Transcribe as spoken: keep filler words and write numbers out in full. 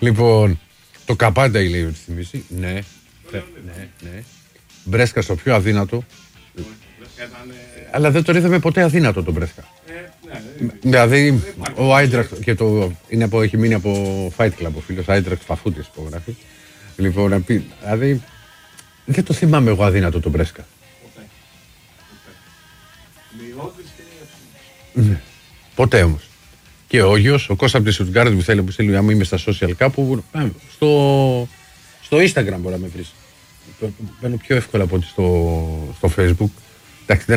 Λοιπόν, το Καπάντα λέει ότι θυμίζει. Ναι, ναι, ναι. Μπρέσκα στο πιο αδύνατο. Αλλά δεν τον είδαμε ποτέ αδύνατο τον Μπρέσκα. Δηλαδή, ο Άιντραχτ και το είναι από, έχει μείνει από Fight Club ο φίλος Άιντραχτ Φαφούτης υπογράφει. Λοιπόν, να πει, δηλαδή, δεν το θυμάμαι εγώ αδύνατο τον Μπρέσκα. Ποτέ. Ποτέ. Ποτέ όμως. Και ο Γιος, ο Κώστας από τη Σουτγκάρδη που θέλει που στείλει, άμα είμαι στα social κάπου, στο, στο Instagram μπορεί να με βρεις. Μπαίνω πιο εύκολα από ότι στο, στο Facebook. Εντάξει,